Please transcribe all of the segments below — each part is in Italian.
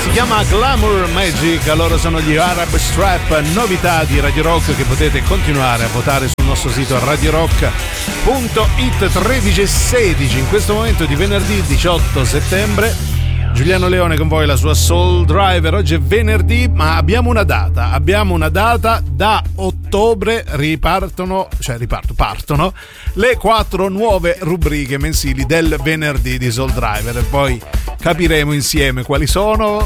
si chiama Glamour Magic, loro sono gli Arab Strap, novità di Radio Rock che potete continuare a votare sul nostro sito radiorock.it. 13:16 in questo momento di venerdì 18 settembre. Giuliano Leone con voi, la sua Soul Driver. Oggi è venerdì, ma abbiamo una data. Da ottobre partono le 4 nuove rubriche mensili del venerdì di Soul Driver. E poi capiremo insieme quali sono.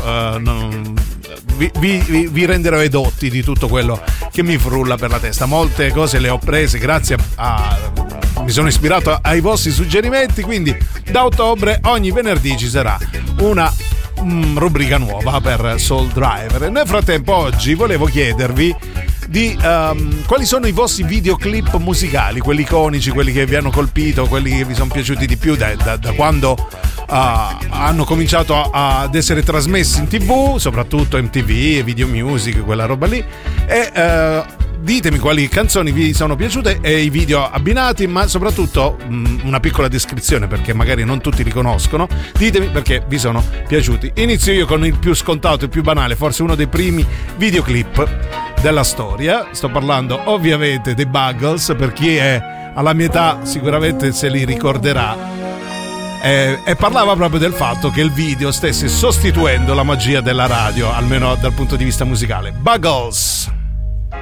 Vi renderò edotti di tutto quello che mi frulla per la testa. Molte cose le ho prese grazie mi sono ispirato ai vostri suggerimenti, quindi da ottobre ogni venerdì ci sarà una rubrica nuova per Soul Driver. Nel frattempo oggi volevo chiedervi di quali sono i vostri videoclip musicali, quelli iconici, quelli che vi hanno colpito, quelli che vi sono piaciuti di più da quando hanno cominciato ad essere trasmessi in TV, soprattutto MTV, Video Music, quella roba lì, e ditemi quali canzoni vi sono piaciute e i video abbinati, ma soprattutto una piccola descrizione perché magari non tutti li conoscono. Ditemi perché vi sono piaciuti. Inizio io con il più scontato, il più banale, forse uno dei primi videoclip della storia. Sto parlando ovviamente dei Buggles, per chi è alla mia età sicuramente se li ricorderà, e parlava proprio del fatto che il video stesse sostituendo la magia della radio, almeno dal punto di vista musicale. Buggles.